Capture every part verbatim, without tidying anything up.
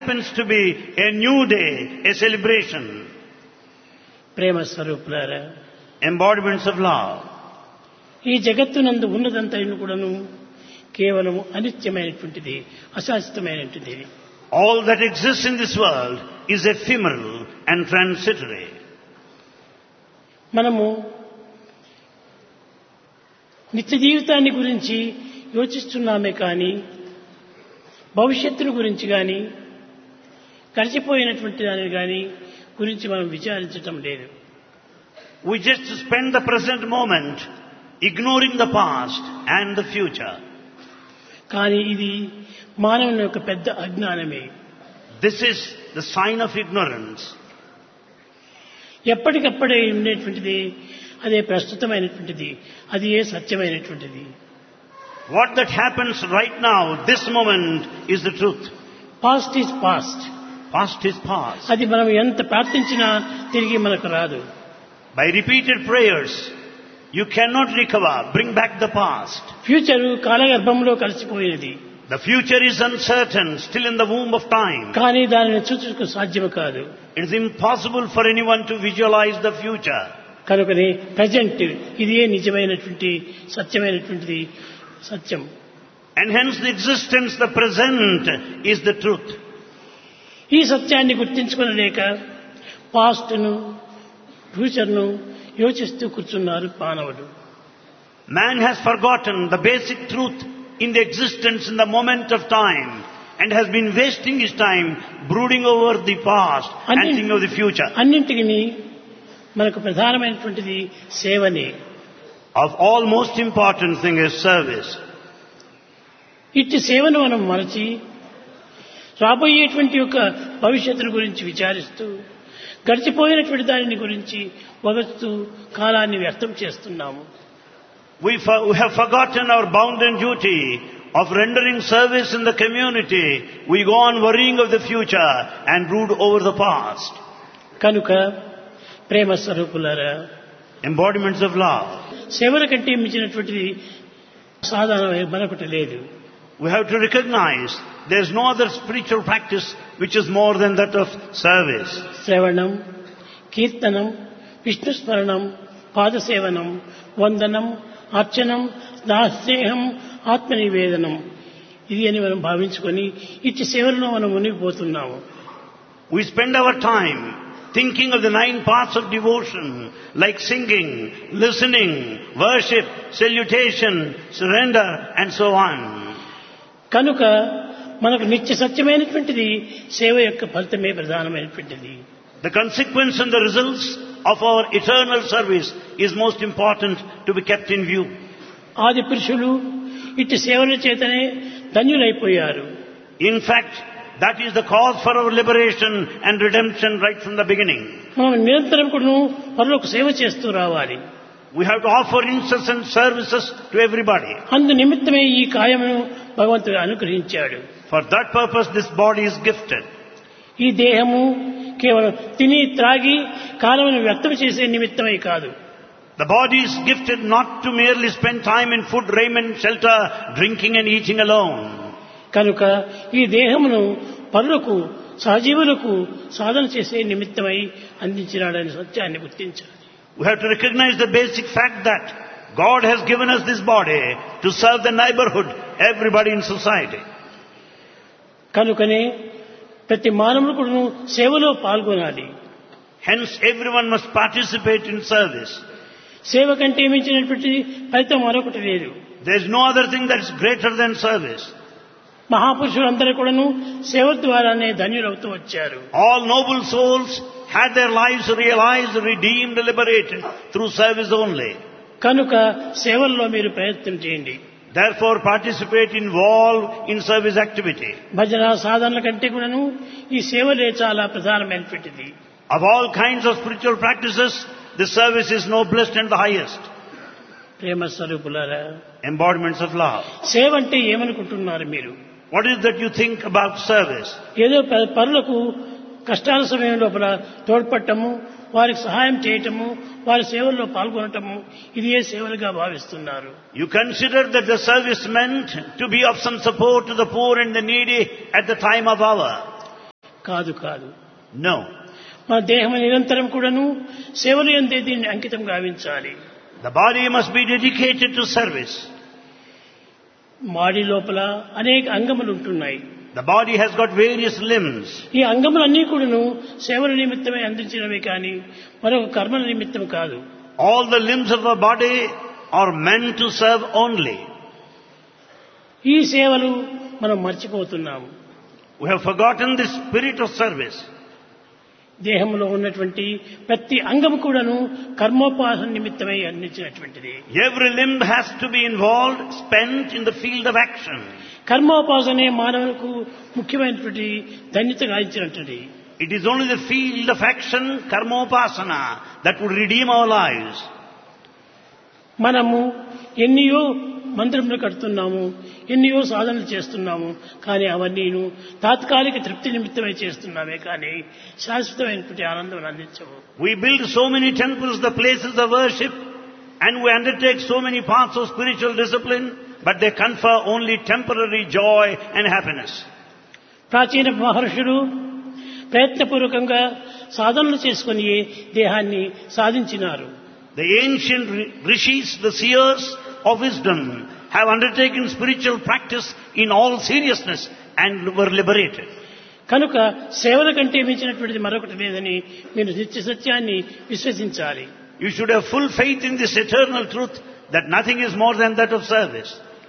happens to be a new day, a celebration, ప్రేమ స్వరూపులారా, embodiments of love. ఈ జగత్తునందు ఉన్నదంతైన కూడాను కేవలం అనిత్యమైనటువంటిది, అశాశ్వతమైనటువంటిది. All that exists in this world is ephemeral and transitory. మనము నిత్య జీవితాన్ని గురించి యోచిస్తున్నామే కానీ భవిష్యత్తును గురించి కానీ గడిచిపోయినటువంటి దానిని కానీ గురించి మనం విచారించటం లేదు. We just spend the present moment ignoring the past and the future. కానీ ఇది మానవుని యొక్క పెద్ద అజ్ఞానమే. This is the sign of ignorance. ఎప్పటికప్పుడే ఉండేటువంటిది అదే ప్రస్తుతమైనటువంటిది, అది ఏ సత్యమైనటువంటిది. What that happens right now, this moment, is the truth. Past is past. Past is past. అది మనం ఎంత ప్రార్థించినా తిరిగి మనకు రాదు. By repeated prayers, you cannot recover, bring back the past. Future కాలగర్భంలో కలిసిపోయినది. The future is uncertain, still in the womb of time. కానీ దానిని చూచుటకు సాధ్యం కాదు. It is impossible for anyone to visualize the future. కనుకనే ప్రజెంట్ ఇదే నిజమైనటువంటి సత్యమైనటువంటిది, సత్యం. And hence the existence, the present, is the truth. ఈ సత్యాన్ని గుర్తించుకోలేక పాస్ట్ను ఫ్యూచర్ను యోచిస్తూ కూర్చున్నారు మానవుడు. Man has forgotten the basic truth in the existence in the moment of time and has been wasting his time brooding over the past and thinking of the future. అన్నింటికి మనకు ప్రధానమైనటువంటిది సేవనే. Of all, most important thing is service. ఇట్టి సేవను మనం మరచి రాబోయేటువంటి యొక్క భవిష్యత్తును గురించి విచారిస్తూ గడిచిపోయినటువంటి దానిని గురించి వగస్తూ కాలాన్ని వ్యర్థం చేస్తున్నాము. We, for, we have forgotten our bounden duty of rendering service in the community. We go on worrying of the future and brood over the past. కనుక ప్రేమ స్వరూపులారా, Embodiments of love. సేవల కంటే మించినటువంటిది సాధారణ మరొకటి లేదు. We have to recognize there is no other spiritual practice which is more than that of service. శ్రవణం, కీర్తనం, విష్ణు స్మరణం, పాదసేవనం, వందనం, అర్చనం, దాస్నేహం, ఆత్మనివేదనం, ఇది అని మనం భావించుకొని ఇట్టి సేవల్లో మనం మునిగిపోతున్నాము. We spend our time thinking of the nine paths of devotion, like singing, listening, worship, salutation, surrender, and so on. కనుక మనకు నిత్య సత్యమైనటువంటిది సేవ యొక్క ఫలితమే ప్రధానమైనటువంటిది. The consequence and the results of our eternal service is most important to be kept in view. ఆది పురుషులు ఇట్టి సేవల చేతనే ధన్యులైపోయారు. In fact, that is the cause for our liberation and redemption right from the beginning. మనం నిరంతరం కూడా పరులకు సేవ చేస్తూ రావాలి. We have to offer incessant services to everybody. అందు నిమిత్తమే ఈ కాయమును భగవంతుడు అనుగ్రహించాడు. For that purpose this body is gifted. ఈ దేహము కేవలం తిని త్రాగి కాలమును వ్యర్థం చేసే నిమిత్తమే కాదు. The body is gifted not to merely spend time in food, raiment, shelter, drinking and eating alone. కనుక ఈ దేహమును పరులకు సహజీవులకు సాధన చేసే నిమిత్తమై అందించినాడని సత్యాన్ని గుర్తించాలి. We have to recognize the basic fact that God has given us this body to serve the neighborhood, everybody in society. కనుకనే ప్రతి మానవుడు కూడా సేవలో పాల్గొనాలి. Hence everyone must participate in service. సేవ కంటే మించినటువంటి ఫలితం మరొకటి లేదు. There is no other thing that is greater than service. మహాపురుషులందరూ కూడాను సేవ ద్వారానే ధన్యులవుతూ వచ్చారు. All noble souls had their lives realized, redeemed, liberated through service only. కనుక సేవల్లో మీరు ప్రయత్నం చేయండి. Therefore participate, involve in service activity. భజన సాధనల కంటే కూడాను ఈ సేవలే చాలా ప్రధానమైనటువంటిది. Of all kinds of spiritual practices, the service is noblest and the highest. ప్రేమ స్వరూపులారా, Embodiments of love. సేవ అంటే ఏమనుకుంటున్నారు మీరు? What is that you think about service? ఏదో పరులకు కష్టాల సమయం లోపల తోడ్పడటము, వారికి సహాయం చేయటము, వారి సేవల్లో పాల్గొనటము, ఇది ఏ సేవలుగా భావిస్తున్నారు? You consider that the service meant to be of some support to the poor and the needy at the time of hour. కాదు కాదు. No. మన దేహం నిరంతరం కూడాను సేవలు యందే దీన్ని అంకితం గావించాలి. The body must be dedicated to service. మాడి లోపల అనేక అంగములు ఉంటున్నాయి. The body has got various limbs. ఈ అంగములన్నీ కూడాను సేవల నిమిత్తమే అందించినవి కానీ మరొక కర్మల నిమిత్తం కాదు. All the limbs of the body are meant to serve only. ఈ సేవలు మనం మర్చిపోతున్నాము. We have forgotten the spirit of service. దేహంలో ఉన్నటువంటి ప్రతి అంగము కూడాను కర్మోపాసన నిమిత్తమై అందించినటువంటిది. Every limb has to be involved, spent in the field of action. కర్మోపాసనే మానవులకు ముఖ్యమైనటువంటి ధన్యత గాయించినటువంటిది. It is only the field of action, karmopasana, that would redeem our lives. మనము ఎన్నియో మందిరములు కడుతున్నాము, ఎన్నియో సాధనలు చేస్తున్నాము, కానీ అవన్నీను తాత్కాలిక తృప్తి నిమిత్తమై చేస్తున్నామే కానీ శాశ్వతమైనటువంటి ఆనందం అందించవు. We build so many temples, the places of worship, and we undertake so many paths of spiritual discipline, but they confer only temporary joy and happiness. ప్రాచీన మహర్షులు ప్రయత్నపూర్వకంగా సాధనలు చేసుకుని దేహాన్ని సాధించినారు. The ancient rishis, the seers of wisdom, have undertaken spiritual practice in all seriousness and were liberated. కనుక సేవల కంటే మించినటువంటిది మరొకటి లేదని మీరు నిత్య సత్యాన్ని విశ్వసించాలి. You should have full faith in this eternal truth that nothing is more than that of service.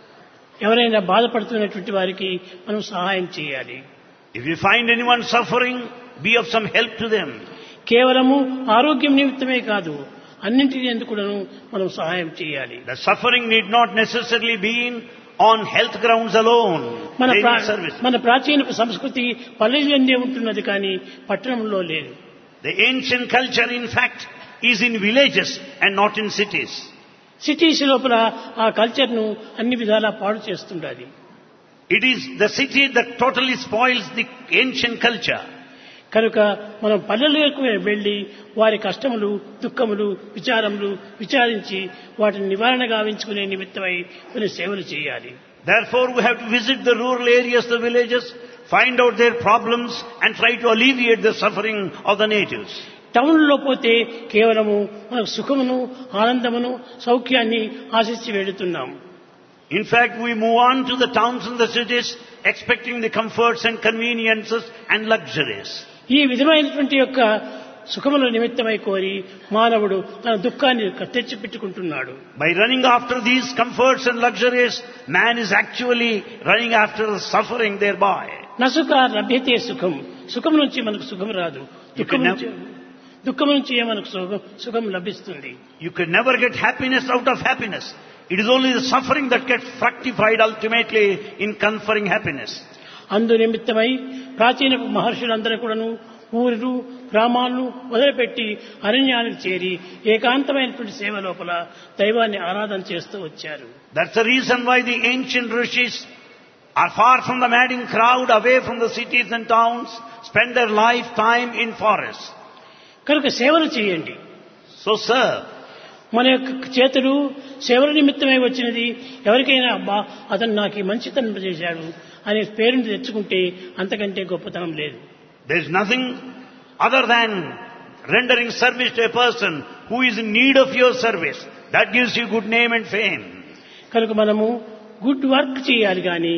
ఎవరైనా బాధపడుతున్నటువంటి వారికి మనం సహాయం చేయాలి. If you find anyone suffering, be of some help to them. కేవలము ఆరోగ్యం నిమిత్తమే కాదు, అన్నింటినీ ఎందుకు మనం సహాయం చేయాలి. The suffering need not necessarily be on health grounds alone. మన మన ప్రాచీన సంస్కృతి పల్లెల్లో ఉంటున్నది కానీ పట్టణంలో లేదు. The ancient culture, in fact, is in villages and not in cities. Cities లోపల ఆ కల్చర్ ను అన్ని విధాలా పాడు చేస్తుండాలి. It is the city that totally spoils the ancient culture. కనుక మనం పల్లెలకు వెళ్లి వారి కష్టములు, దుఃఖములు, విచారములు విచారించి వాటిని నివారణ గావించుకునే నిమిత్తమై కొన్ని సేవలు చేయాలి. Therefore we have to visit the rural areas, the villages, find out their problems and try to alleviate the suffering of the natives. టౌన్లో పోతే కేవలము మనకు సుఖమును, ఆనందమును, సౌఖ్యాన్ని ఆశించి వెళుతున్నాము. In fact, we move on to the towns and the cities expecting the comforts and conveniences and luxuries. ఈ విధమైనటువంటి యొక్క సుఖముల నిమిత్తమై కోరి మానవుడు తన దుఃఖాన్ని తెచ్చిపెట్టుకుంటున్నాడు. By running after these comforts and luxuries, man is actually running after the suffering thereby. నసుఖ లభ్యతే సుఖం. సుఖం నుంచి మనకు సుఖం రాదు, దుఃఖం నుంచి దుఃఖం నుంచి మనకు సుఖం సుఖం లభిస్తుంది. You can never get happiness out of happiness. It is only the suffering that gets fructified ultimately in conferring happiness. అందు నిమిత్తమై ప్రాచీన మహర్షులందరూ కూడాను ఊరు గ్రామాలను వదిలిపెట్టి అరణ్యానికి చేరి ఏకాంతమైనటువంటి సేవ లోపల దైవాన్ని ఆరాధన చేస్తూ వచ్చారు. That's the reason why the ancient rishis are far from the madding crowd, away from the cities and towns, spend their lifetime in forests. కనుక సేవలు చేయండి. So serve. మన యొక్క చేతులు సేవల నిమిత్తమై వచ్చినది. ఎవరికైనా అబ్బా అతను నాకు ఈ మంచితనం చేశాడు అనే పేరుని తెచ్చుకుంటే అంతకంటే గొప్పతనం లేదు. There is nothing other than rendering service to a person who is in need of your service. That gives you good name and fame. కనుక మనము గుడ్ వర్క్ చేయాలి కానీ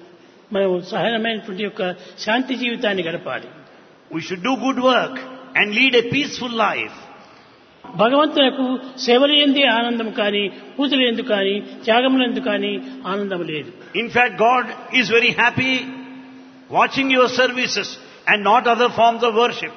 మనం సహజమైనటువంటి యొక్క శాంతి జీవితాన్ని గడపాలి. We should do good work and lead a peaceful life. భగవంతులకు సేవలు ఎందే ఆనందం కానీ, పూజలు ఎందుకు కానీ, త్యాగములు ఎందుకు కానీ ఆనందం లేదు. In fact, God is very happy watching your services and not other forms of worship.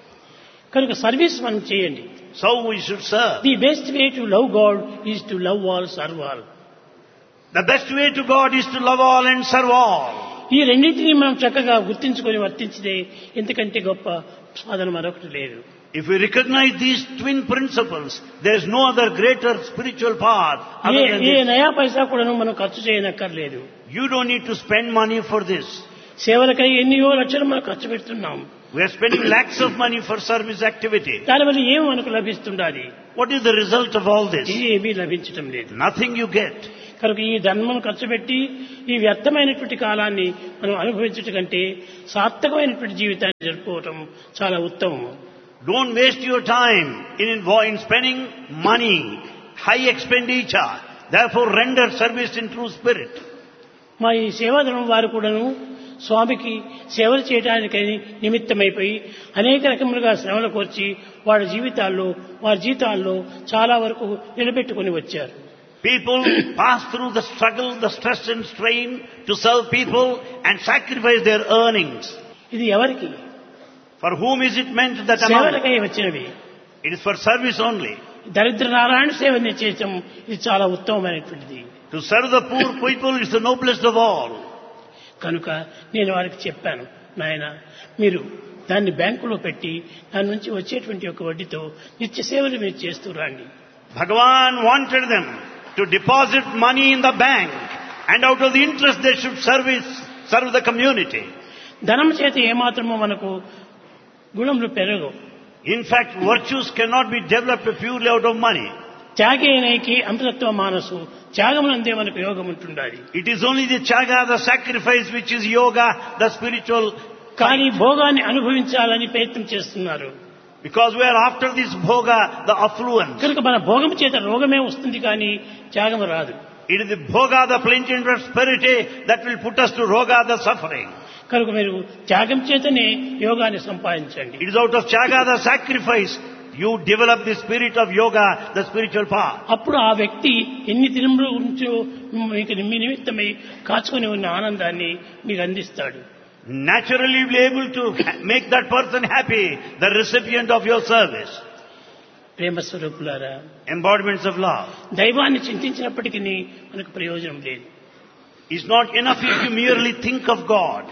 కనుక సర్వీస్ మనం చేయండి. So we should serve. The best way to love God is to love all, serve all. The best way to God is to love all and serve all. ఈ రెండింటినీ మనం చక్కగా గుర్తించుకొని వర్తించితే ఇంతకంటే గొప్ప సాధన మరొకటి లేదు. If we recognize these twin principles, there is no other greater spiritual path other than A this. నయా పైసా కూడా మనం ఖర్చు చేయనక్కర్లేదు. You don't need to spend money for this. సేవలకై ఎన్నో లక్షలు మనం ఖర్చు పెడుతున్నాం. We are spending lakhs of money for service activity. దానివల్ల ఏం మనకు లభిస్తుండాలి? What is the result of all this? ఏమీ లభించటం లేదు. Nothing you get. కనుక ఈ ధర్మం ఖర్చు పెట్టి ఈ వ్యర్థమైనటువంటి కాలాన్ని మనం అనుభవించటం కంటే సార్థకమైనటువంటి జీవితాన్ని జరుపుకోవటం చాలా ఉత్తమం. Don't waste your time in, in spending money, high expenditure. Therefore render service in true spirit. మా ఈ సేవాధర్మం వారు కూడాను స్వామికి సేవలు చేయడానికని నిమిత్తమైపోయి అనేక రకములుగా శ్రమలు కోర్చి వారి జీవితాల్లో వారి జీవితాల్లో చాలా వరకు నిలబెట్టుకుని వచ్చారు. People pass through the struggle, the stress and strain to serve people and sacrifice their earnings. ఇది ఎవరికి? For whom is it meant that amount? సేవలకై వచ్చినవి. It is for service only. దరిద్ర నారాయణ సేవని చేయటం ఇది చాలా ఉత్తమమైనటువంటిది. To serve the poor people is the noblest of all. కనుక నేను వారికి చెప్పాను, నాయన మీరు దాన్ని బ్యాంకులో పెట్టి దాని నుంచి వచ్చేటువంటి ఒక వడ్డీతో నిత్య సేవలు మీరు చేస్తూ రండి. Bhagavan wanted them to deposit money in the bank and out of the interest they should service, serve the community. ధనం చేత ఏమాత్రమో మనకు గుణములు పెరగవు. In fact, virtues cannot be developed purely out of money. త్యాగేనైకి అమృతత్వ మానసు, త్యాగమునందే మనకు యోగం ఉంటుండాలి. It is only the tyaga, the sacrifice, which is yoga, the spiritual. కానీ భోగాన్ని అనుభవించాలని ప్రయత్నం చేస్తున్నారు. Because we are after this bhoga, the affluence. కనుక మన భోగం చేత రోగమే వస్తుంది కానీ త్యాగం రాదు. It is the bhoga, the plenty and prosperity that will put us to roga, the suffering. కనుక మీరు త్యాగం చేతనే యోగాన్ని సంపాదించండి. It is out of tyaga, the sacrifice, you develop the spirit of yoga, the spiritual path. అప్పుడు ఆ వ్యక్తి ఎన్ని దినముల నుంచో మీకు నిమిత్తమై కాచుకొని ఉన్న ఆనందాన్ని మీకు అందిస్తాడు. Naturally you will be able to make that person happy, the recipient of your service. ప్రేమ స్వరూపులారా, Embodiments of love. దైవాన్ని చింతించినప్పటికీ మనకు ప్రయోజనం లేదు. It's not enough if you merely think of God.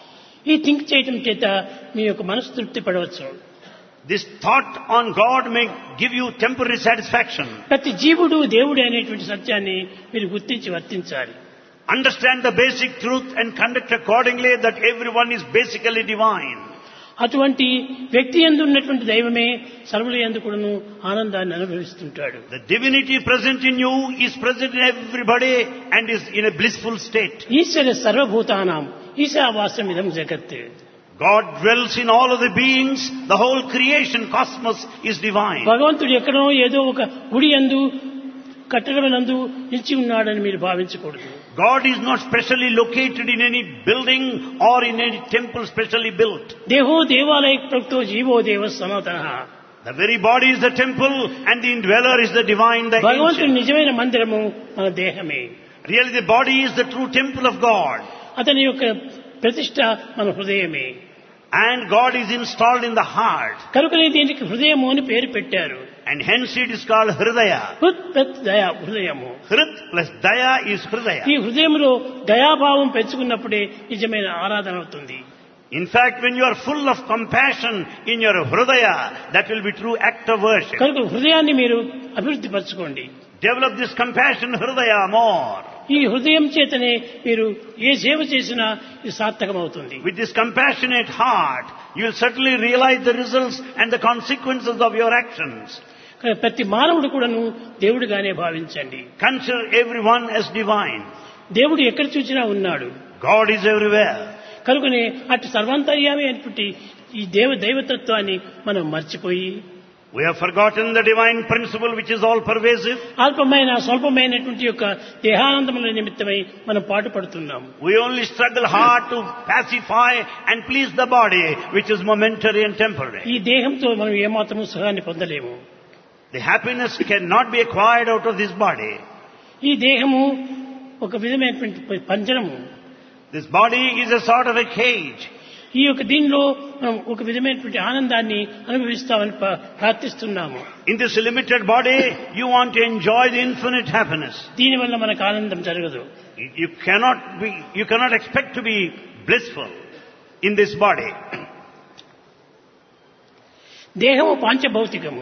ఈ థింక్ చేయటం చేత మీ యొక్క మనసు తృప్తి పడవచ్చు. This thought on God may give you temporary satisfaction. ప్రతి జీవుడు దేవుడే అనేటువంటి సత్యాన్ని మీరు గుర్తించి వర్తించాలి. Understand the basic truth and conduct accordingly that everyone is basically divine. అటువంటి వ్యక్తి యందు ఉన్నటువంటి దైవమే సర్వుల యందు కూడాను ఆనందాన్ని అనుభవిస్తుంటాడు. The divinity present in you is present in everybody and is in a blissful state. ఈశ్వర సర్వభూతానాం ఈశావాస్యం ఇదం జగత్. God dwells in all of the beings. The whole creation, cosmos is divine. భగవంతుడు ఎక్కడో ఏదో ఒక గుడి యందు కట్టడమునందు నిలిచి ఉన్నాడని మీరు భావించకూడదు. God is not specially located in any building or in any temple specially built. దేహో దేవాలయ ప్రక్తో జీవో దేవ సనాతనః. The very body is the temple and the indweller is the divine, the భగవంతుడి ancient. నిజమైన మందిరము మన దేహమే. Really the body is the true temple of God. అతని యొక్క ప్రతిష్ట మన హృదయమే. And God is installed in the heart. కనుకనే దీనికి హృదయము అని పేరు పెట్టారు. And hence it is called Hridaya. హృత్ ప్రత్ దయ హృదయము. Hrit plus Daya is Hridaya. ఈ హృదయంలో దయాభావం పెంచుకున్నప్పుడే నిజమైన ఆరాధన అవుతుంది. In fact, when you are full of compassion in your Hridaya, that will be true act of worship. కనుక హృదయాన్ని మీరు అభివృద్ధి పరచుకోండి. Develop this compassion Hridaya more. ఈ హృదయం చేతనే మీరు ఏ సేవ చేసినా ఇది సార్థకమవుతుంది. With this compassionate heart, you will certainly realize the results and the consequences of your actions. ప్రతి మానవుడు కూడాను దేవుడిగానే భావించండి. Consider everyone as divine. దేవుడు ఎక్కడ చూసినా ఉన్నాడు. God is everywhere. కనుకనే అటు సర్వాంతర్యామి అనేటువంటి ఈ దేవ దైవతత్వాన్ని మనం మర్చిపోయి We have forgotten the divine principle which is all pervasive. అల్పమైన స్వల్పమైనటువంటి యొక్క దేహానందముల నిమిత్తమై మనం పాటుపడుతున్నాం. We only struggle hard to pacify and please the body which is momentary and temporary. ఈ దేహంతో మనం ఏమాత్రము సుఖాన్ని పొందలేము. The happiness cannot be acquired out of this body. ఈ దేహము ఒక విధమైనటువంటి పంజరము. This body is a sort of a cage. ఈ యొక్క దీనిలో మనం ఒక విధమైనటువంటి ఆనందాన్ని అనుభవిస్తామని ప్రార్థిస్తున్నాము. In this limited body, you want to enjoy the infinite happiness. దీనివల్ల మనకు ఆనందం జరగదు. You cannot be, you cannot expect to be blissful in this body. దేహము పాంచభౌతికము.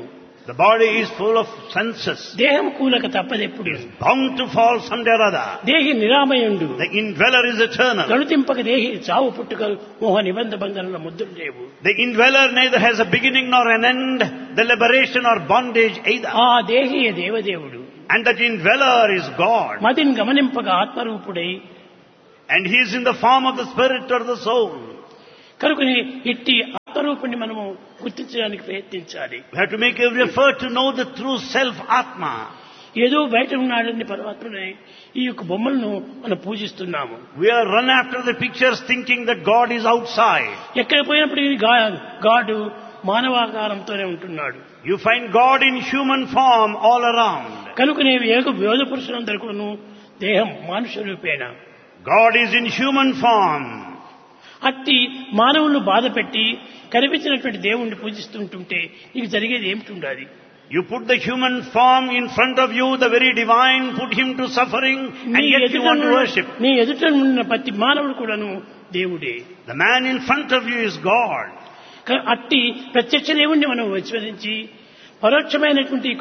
The body is full of senses. దేహం కూలక తప్పదెప్పుడు. Bound to fall someday or other. దేహి నిరామయుండు. The indweller is eternal. గణుతింపక దేహి చావు పుట్టుకలు మోహ నిబంధ బంధనల ముద్దులు లేవు. The indweller neither has a beginning nor an end, the liberation or bondage either. ఆ దేహి దేవదేవుడు. And that indweller is God. మదిని గమనింపక ఆత్మరూపుడై. And he is in the form of the spirit or the soul. కనుకని ఇట్టి ఆత్మరూపుణ్ణి మనము గుర్తించడానికి ప్రయత్నించాలి. We have to make every effort to know the true self, Atma. ఏదో బయట ఉన్నాడని పరమాత్మనే ఈ యొక్క బొమ్మలను మనం పూజిస్తున్నాము. We are run after the pictures thinking that God is outside. ఎక్కడ పోయినప్పటికీ గాడు మానవాకారంతోనే ఉంటున్నాడు. You find God in human form all around. కనుకనే ఏక యోధ పురుషులందరూ కూడాను దేహం మానుష రూపేణ. God is in human form. అట్టి మానవులను బాధ పెట్టి కనిపించినటువంటి దేవుణ్ణి పూజిస్తుంటుంటే నీకు జరిగేది ఏమిటి ఉండాలి? You put the human form in front of you, the very divine, put him to suffering, and yet you want to worship. నీ ఎదుట ఉన్న ప్రతి మానవుడు కూడాను దేవుడే. The man in front of you is God. అట్టి ప్రత్యక్ష దేవుణ్ణి మనం విస్మరించి పరోక్షమైనటువంటి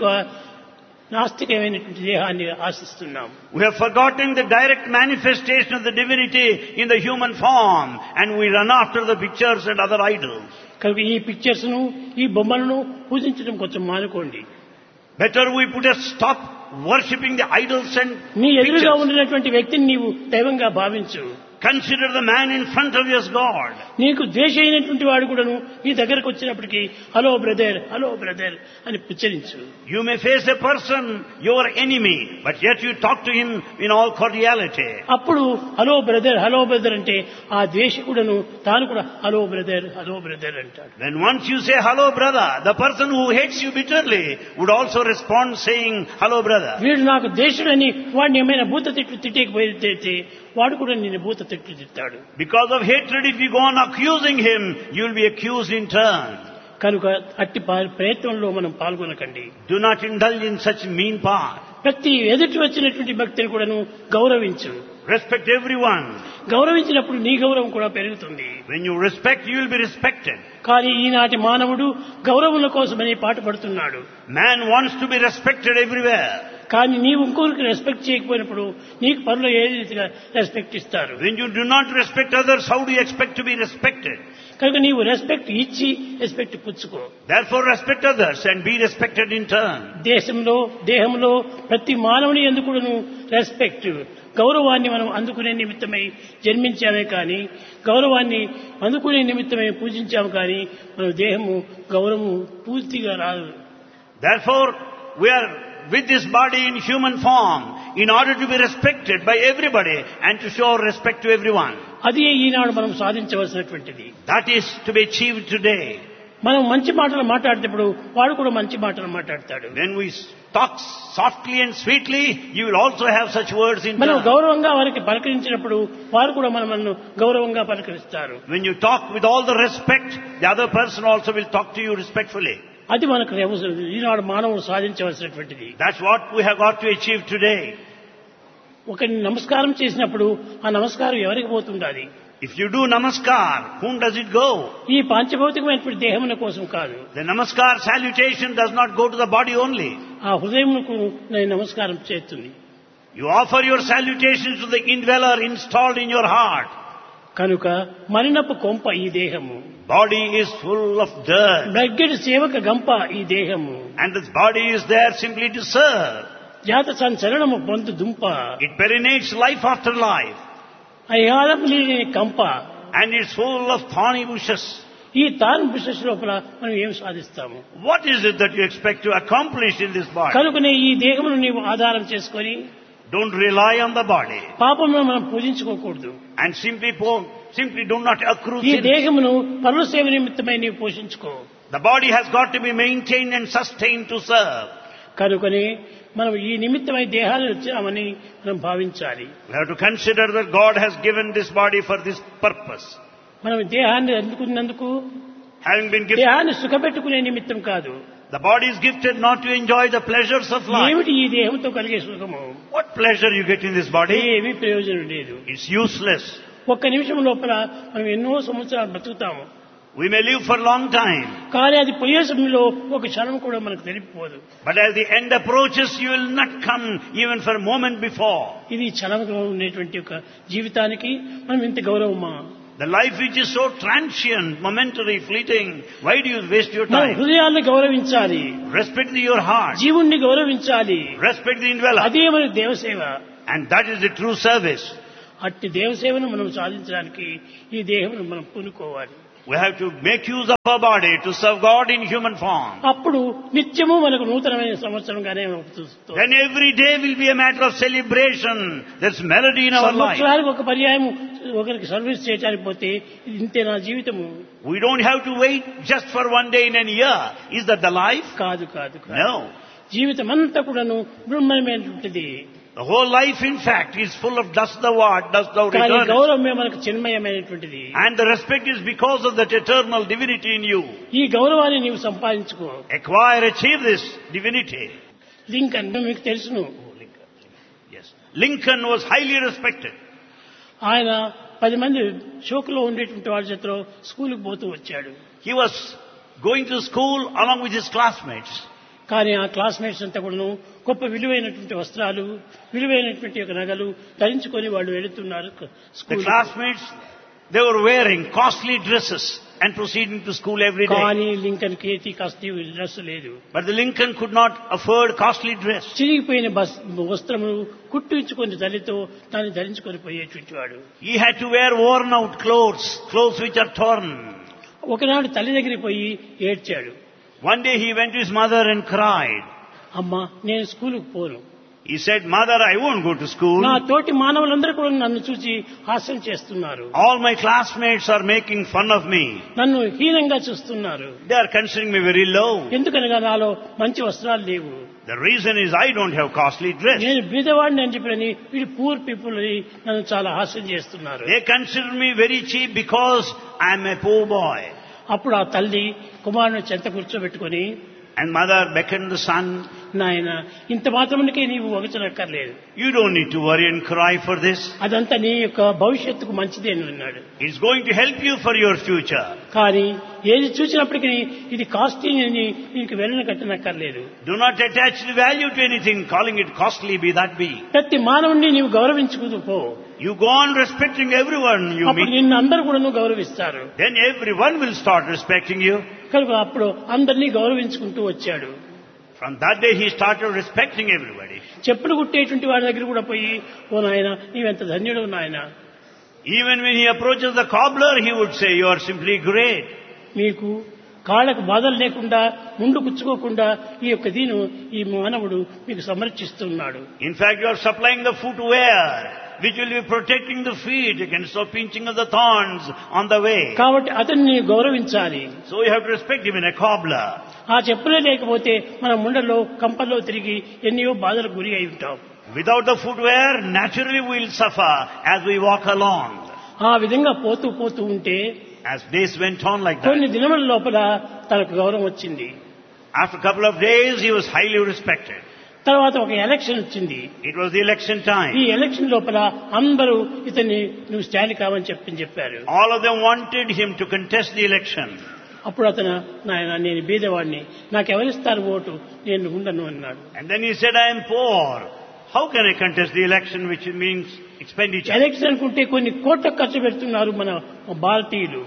నాస్తికమైనటువంటి దేహాన్ని ఆశిస్తున్నాం. We have forgotten the direct manifestation of the divinity in the human form, and we run after the pictures and other idols. కనుక ఈ పిక్చర్స్ ను ఈ బొమ్మలను పూజించడం కొంచెం మానుకోండి. Better we put a stop worshipping the idols and నీ ఎదురుగా pictures. ఉన్నటువంటి వ్యక్తిని నీవు దైవంగా భావించు. Consider the man in front of you as God. నీకు ద్వేష అయినటువంటి వాడు కూడాను నీ దగ్గరకు వచ్చినప్పటికీ హలో బ్రదర్ హలో బ్రదర్ అని ఉచ్చరించు. You may face a person, your enemy, but yet you talk to him in all cordiality. అప్పుడు హలో బ్రదర్ హలో బ్రదర్ అంటే ఆ ద్వేషకుడను తాను కూడా హలో బ్రదర్ హలో బ్రదర్ అంటాడు. Then once you say hello brother, the person who hates you bitterly would also respond saying hello brother. వీడు నాకు ద్వేషుడని వాడిని ఏమైనా భూత తిట్లు తిట్టేకపోతే వాడు కూడా నిన్ను భూత తిట్లు తిట్టాడు. Because of hatred, if you go on accusing him, you will be accused in turn. కనుక అట్టి ప్రయత్నంలో మనం పాల్గొనకండి. Do not indulge in such mean part. ప్రతి ఎదుటి వచ్చినటువంటి భక్తిని కూడాను గౌరవించు. Respect everyone. గౌరవించినప్పుడు నీ గౌరవం కూడా పెరుగుతుంది. When you respect, you will be respected. కానీ ఈనాటి మానవుడు గౌరవముల కోసమని పాటుపడుతున్నాడు. Man wants to be respected everywhere. కానీ నీవు ఇంకొకరికి రెస్పెక్ట్ చేయకపోయినప్పుడు నీకు పనులు ఏ రీతిగా రెస్పెక్ట్ ఇస్తారు? When you do not respect others, how do you expect to be respected? కనుక నీవు రెస్పెక్ట్ ఇచ్చి రెస్పెక్ట్ పుచ్చుకో. Therefore respect others and be respected in turn. దేశంలో దేహంలో ప్రతి మానవుని ఎందుకును రెస్పెక్ట్ గౌరవాన్ని మనం అందుకునే నిమిత్తమై జన్మించామే కానీ గౌరవాన్ని అందుకునే నిమిత్తమై పూజించాము కానీ మన దేహము గౌరవము పూర్తిగా రాదు. Therefore we are with this body in human form in order to be respected by everybody and to show respect to everyone. అది ఈనాడు మనం సాధించవలసినటువంటిది. That is to be achieved today. మనం మంచి మాటలు మాట్లాడేటప్పుడు వాడు కూడా మంచి మాటలు మాట్లాడతాడు. When we talk softly and sweetly, you will also have such words in మనం turn. గౌరవంగా వారికి పలకరించినప్పుడు వారు కూడా మనల్ని గౌరవంగా పలకరిస్తారు. When you talk with all the respect, the other person also will talk to you respectfully. అది మనకు ఈనాడు మానవుడు సాధించవలసినటువంటిది. That's what we have got to achieve today. ఒకరిని నమస్కారం చేసినప్పుడు ఆ నమస్కారం ఎవరికి పోతుండాలి? If you do namaskar, whom does it go? ఈ పాంచభౌతికమైనటువంటి దేహముల కోసం కాదు. The namaskar salutation does not go to the body only. ఆ హృదయమునకు నేను నమస్కారం చేస్తుంది. You offer your salutations to the indweller installed in your heart. కనుక మరినపు కొంప ఈ దేహము. Body is full of dirt. దగ్గర సేవక గంప ఈ దేహము. And this body is there simply to serve. జాత సంచలనము పొందు దుంప. It perinates life after life. అయాలం లేని కంప. And it's full of thorny bushes. ఈ తాను బిషస్ లోపల మనం ఏం సాధిస్తాము? What is it that you expect to accomplish in this body? కనుకనే ఈ దేహమును నీవు ఆధారం చేసుకొని Don't rely on the body. పాపమును మనం పూజించుకోకూడదు. And simply po- simply do not accrue ఈ sin. దేహమును పరుల సేవ నిమిత్తమై నీవు పోషించుకో. The body has got to be maintained and sustained to serve. కనుకనే మనం ఈ నిమిత్తమై దేహాన్ని వచ్చామని మనం భావించాలి. We have to consider that God has given this body for this purpose. మనం దేహాన్ని అందుకున్నందుకు Having been gifted, దేహాన్ని సుఖపెట్టుకునే నిమిత్తం కాదు. the body is gifted not to enjoy the pleasures of life. ఏమిటి ఈ దేహంతో కలిగే సుఖము? What pleasure you get in this body? ఏమీ ప్రయోజనం లేదు. It's useless. ఒక్క నిమిషం లోపల మనం ఎన్నో సంవత్సరాలు బతుకుతాము. We may live for a long time, కానీ అది పోయే సమయంలో ఒక క్షణం కూడా మనకు తెలియకపోదు. but as the end approaches, you will not come even for a moment before. ఇది క్షణంగా ఉండేటువంటి ఒక జీవితానికి మనం ఇంత గౌరవమా? The life which is so transient, momentary, fleeting, why do you waste your మన time? హృదయాన్ని గౌరవించాలి, Respect your heart, జీవుణ్ణి గౌరవించాలి. respect the indweller, అదే మన దేవసేవ. and that is the true service. అట్టి దేవసేవను మనం సాధించడానికి ఈ దేహమును మనం పూనుకోవాలి. We have to make use of our body to serve God in human form. అప్పుడు నిత్యము మనకు నూతనమైన సంవత్సరంగానే అవుతుంది. Then every day will be a matter of celebration. There's melody in our life. సంవత్సరానికి ఒక పర్యాయం ఒకరికి సర్వీస్ చేయడానికి పోతే ఇంతే నా జీవితము. We don't have to wait just for one day in a year. Is that the life? కాదు కాదు కాదు. No. జీవితం అంతా కూడాను బ్రహ్మమైనటువంటిది. The whole life, in fact, is full of dust thou art, dust thou కానీ returnest. గౌరవమే మనకు చిన్మయమైనటువంటిది. And the respect is because of that eternal divinity in you. ఈ గౌరవాన్ని నీవు సంపాదించుకో. Acquire, achieve this divinity. Lincoln మీకు తెలుసును. Yes. Lincoln was highly respected. ఆయన పది మంది షోకులో ఉండేటువంటి వాళ్ళ చేతిలో స్కూల్కి పోతూ వచ్చాడు. He was going to school along with his classmates. కానీ ఆ క్లాస్మేట్స్ అంతా కూడాను గొప్ప విలువైనటువంటి వస్త్రాలు, విలువైనటువంటి ఒక నగలు ధరించుకొని వాళ్ళు వెళుతున్నారు The school. classmates, they were wearing costly dresses and proceeding to school every day. కానీ లింకన్ కేతి కాస్త డ్రెస్ లేదు. But the Lincoln could not afford costly dress. చిరిగిపోయిన బస్ వస్త్రములు కుట్టించుకొని తల్లితో దాన్ని ధరించుకొని పోయేటువంటి వాడు. He had to wear worn out clothes, clothes which are torn. ఒకనాడు తల్లి దగ్గరికి పోయి ఏడ్చాడు. One day he went to his mother and cried. అమ్మా నేను స్కూలుకు పోను. He said, Mother, I won't go to school. నా తోటి మానవులందరూ కూడా నన్ను చూసి హాస్యం చేస్తున్నారు. All my classmates are making fun of me. నన్ను హీనంగా చూస్తున్నారు. They are considering me very low. ఎందుకనగా నాలో మంచి వస్త్రాలు లేవు. The reason is I don't have costly dress. నేను బీదవాడిని అని చెప్పని వీళ్ళు పూర్ పీపుల్ అని నన్ను చాలా హాస్యం చేస్తున్నారు. They consider me very cheap because I am a poor boy. అప్పుడు ఆ తల్లి కుమారుని చెంత కూర్చోబెట్టుకొని, And mother beckoned the son. నాయన ఇంత మాత్రమునికే నీవు వగచనక్కర్లేదు. You don't need to worry and cry for this. అదంతా నీ యొక్క భవిష్యత్తుకు మంచిదే అని అన్నాడు. It's going to help you for your future. కానీ ఏది చూసినప్పటికీ ఇది కాస్ట్లీ అని నీకు వెళ్ళన కట్టనక్కర్లేదు. Do not attach the value to anything, calling it costly, be that be. ప్రతి మానవుణ్ణి నీవు గౌరవించుకుంటూ పో. You go on respecting everyone you అప్పుడు meet. నిన్ను అందరూ కూడా గౌరవిస్తారు. Then everyone will start respecting you. కనుక అప్పుడు అందరినీ గౌరవించుకుంటూ వచ్చాడు. From that day he started respecting everybody. చెప్పులు కుట్టేటువంటి వాడి దగ్గర కూడా పోయి, ఓ నాయన నీవెంత ధన్యుడు నాయన. Even when he approaches the cobbler, he would say, you are simply great. మీకు కాళ్ళకు బాధలు లేకుండా ముందు కుచ్చుకోకుండా ఈ యొక్క దీను ఈ మానవుడు మీకు సమర్చిస్తున్నాడు. In fact, you are supplying the footwear which will be protecting the feet against the pinching of the thorns on the way. కాబట్టి అతన్ని గౌరవించాలి. So you have to respect him in a cobbler. ఆ చెప్పులే లేకపోతే మన ముండలో కంపల్లో తిరిగి ఎన్నో బాధలకు గురి అయి ఉంటాం. Without the footwear, naturally we will suffer as we walk along. ఆ విధంగా పోతూ పోతూ ఉంటే As days went on like కొన్ని that, దినముల లోపల తనకు గౌరవం వచ్చింది. after a couple of days he was highly respected. తర్వాత ఒక ఎలక్షన్ వచ్చింది. It was the election ఈ time. ఎలక్షన్ లోపల అందరూ ఇతన్ని నువ్వు స్టాండ్ కావని చెప్పి చెప్పారు. All of them wanted him to contest the election. అప్పుడు అతను నాయన నేను బీదవాడిని, నాకు ఎవరిస్తారు ఓటు, నేను ఉండను అన్నాడు. And then he said, I am poor. How can I contest the election, which means expenditure? Election అనుకుంటే కొన్ని కోట్ల ఖర్చు పెడుతున్నారు మన భారతీయులు.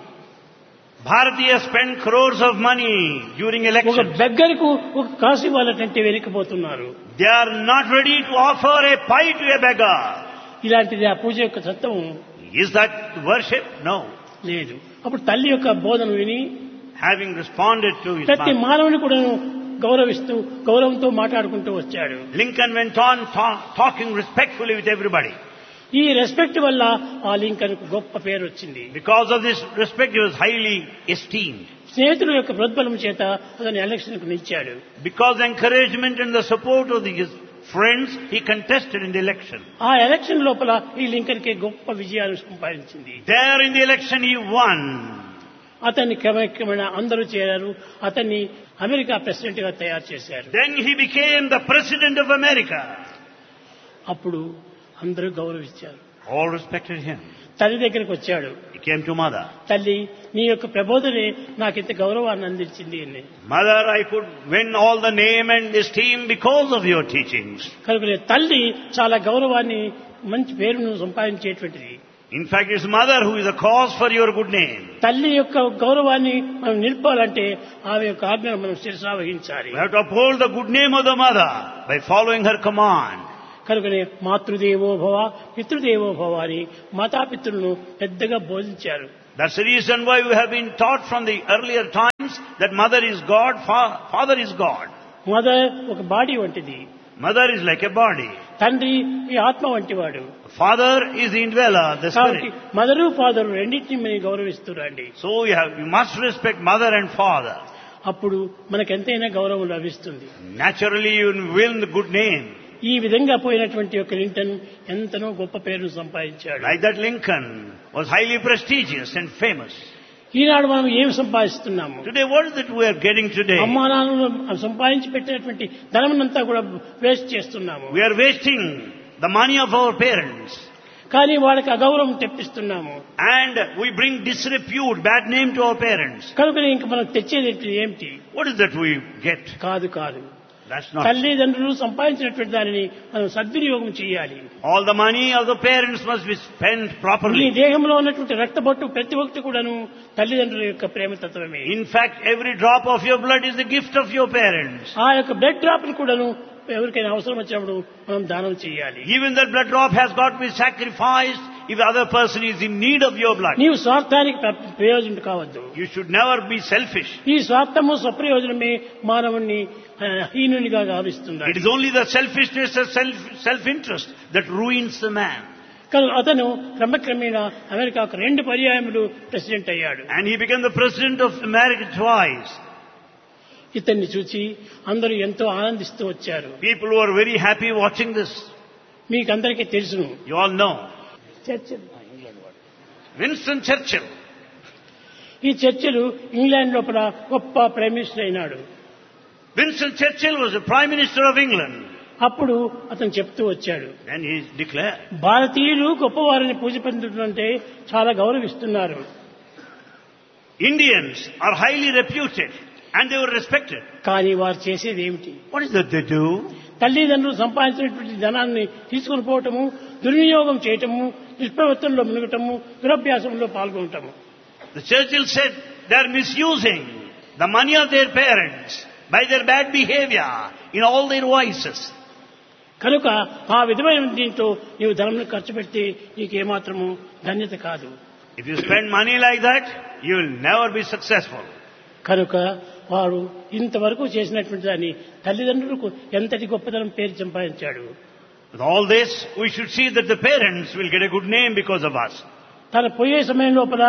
Bharatiya spent crores of money during ఒక elections. దగ్గరకు ఒక కాసు ఇవ్వాలంటే వెనక్కిపోతున్నారు. They are not ready to offer a pie to a beggar. ఇలాంటిది ఆ పూజ యొక్క తత్వం Is that worship? No. లేదు. అప్పుడు తల్లి యొక్క బోధన విని Having responded to his ప్రతి mother, మానవుని కూడా గౌరవిస్తూ గౌరవంతో మాట్లాడుకుంటూ వచ్చాడు. Lincoln went on ta- talking respectfully with everybody. ఈ రెస్పెక్ట్ వల్ల ఆ లింకన్ కు గొప్ప పేరు వచ్చింది. Because of this respect, he was highly esteemed. స్నేహితుల యొక్క ప్రోద్బలం చేత అతను ఎలక్షన్ కు నిలిచాడు. Because encouragement and the support of his friends, he contested in the election. ఆ ఎలక్షన్ లోపల ఈ లింకన్ కి గొప్ప విజయాన్ని సంపాదించింది. There in the election, he won. అతన్ని క్రమక్రమేణా అందరూ చేరారు. అతన్ని అమెరికా ప్రెసిడెంట్ గా తయారు చేశారు. Then he became the president of America. అప్పుడు అందరూ గౌరవించారు. All respected him. తల్లి దగ్గరికి వచ్చాడు. He came to mother. తల్లి నీ యొక్క ప్రబోధనే నాకింత గౌరవాన్ని అందించింది అని. Mother, I could win all the name and esteem because of your teachings. కనుక తల్లి చాలా గౌరవాన్ని మంచి పేరును సంపాదించేటువంటిది. In fact, it's mother who is the cause for your good name. తల్లి యొక్క గౌరవాన్ని మనం నిలపాలంటే ఆమె యొక్క ఆజ్ఞను మనం శిరసా వహించాలి. We have to uphold the good name of the mother by following her command. కనుకనే మాతృదేవో భవ పితృదేవో భవ అని మాతాపితృలను పెద్దగా బోధించారు. That's the reason why we have been taught from the earlier times that mother is God, fa- father is God. Mother ఒక body వంటిది. Mother is like a body. తండ్రి ఈ ఆత్మ వంటివాడు. Father is the indweller, the కాబట్టి spirit. Mother father రెండింటిని మీరు గౌరవిస్తురండి. So you have, you must respect mother and father. అప్పుడు మనకు ఎంతైనా గౌరవం లభిస్తుంది. Naturally you will win the good name. ఈ విధంగా పోయినటువంటి ఒక లింకన్ ఎంతనో గొప్ప పేరును సంపాదించాడు. Like that Lincoln was highly prestigious and famous. ఈనాడు మనం ఏమి సంపాదిస్తున్నాము? Today what is it we are getting today? అమ్మా నాన్నలు సంపాదించి పెట్టినటువంటి ధనమునంతా కూడా వేస్ట్ చేస్తున్నాము. We are wasting the money of our parents. కానీ వాళ్ళకి అగౌరవం తెప్పిస్తున్నాము. And we bring disrepute, bad name to our parents. కనుక ఇంక మనం తెచ్చేది ఏమిటి? What is that we get? కాదు కాదు. That's not. తల్లిదండ్రులు సంపాదించినటువంటి దానిని మనం సద్వినియోగం చేయాలి. All the money of the parents must be spent ఈ properly. దేహంలో ఉన్నటువంటి రక్తబొట్టు ప్రతి ఒక్కటి కూడాను తల్లిదండ్రుల యొక్క ప్రేమతత్వమే. In fact, every drop of your blood is the gift of your parents. ఆ యొక్క బ్లడ్ డ్రాప్ ని కూడాను ఎవరికైనా అవసరం వచ్చినప్పుడు మనం దానం చేయాలి. Even that blood drop has got to be sacrificed if the other person is in need of your blood. నీవు స్వార్థానికి ప్ర- ప్రయోజనం కావద్దు. You should never be selfish. ఈ స్వార్థము స్వప్రయోజనమే మానవుణ్ణి ఆ, హీనునిగా గావిస్తుంది. It is only the selfishness and self, self-interest that ruins the man. కానీ అతను క్రమక్రమేణా అమెరికాకు రెండు పర్యాయములు ప్రెసిడెంట్ అయ్యాడు. And he became the president of America twice. ఇతన్ని చూసి అందరూ ఎంతో ఆనందిస్తూ వచ్చారు. People were very happy watching this. మీకందరికీ తెలుసును. You all know. Churchill Winston Churchill. ఈ చర్చిలు ఇంగ్లాండ్ లోపల గొప్ప ప్రైమ్ మినిస్టర్ అయినాడు. Winston Churchill was the Prime Minister of England. అప్పుడు అతను చెప్తూ వచ్చాడు, And he declared, భారతీయులు గొప్పవారిని పూజ పొందుతుంటే చాలా గౌరవిస్తున్నారు. Indians are highly reputed and they were respected. కానీ వారు చేసేది ఏమిటి? What is that they do? తల్లిదండ్రులు సంపాదించినటువంటి ధనాన్ని తీసుకుని పోవటము, దుర్వినియోగం చేయటము, దుష్ప్రవర్తనలో మునగటము, దురభ్యాసంలో పాల్గొనటము. The Churchill said they are misusing the money of their parents by their bad behavior in all their vices. కనుక ఆ విధమైన దీంతో నీవు ధనం ఖర్చు పెడితే నీకు ఏమాత్రము ధన్యత కాదు. If you spend money like that, you will never be successful. కనుక వాడు ఇంతవరకు చేసినటువంటి దాన్ని తల్లిదండ్రులకు ఎంతటి గొప్పతనం పేరు సంపాదించాడు. With all this, we should see that the parents will get a good name because of us. తన పోయే సమయం లోపల